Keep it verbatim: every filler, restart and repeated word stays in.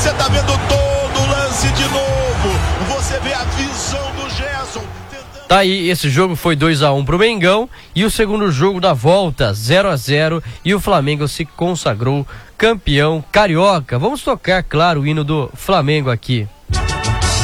você tá vendo todo o lance de novo. Você vê a visão do Gerson. Tá aí, esse jogo foi dois a um pro Mengão e o segundo jogo da volta, zero a zero, e o Flamengo se consagrou campeão carioca. Vamos tocar, claro, o hino do Flamengo aqui.